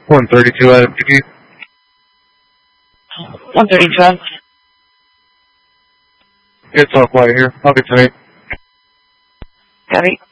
132 out of PP. 132 out. It's all quiet here. I'll get tonight. Copy.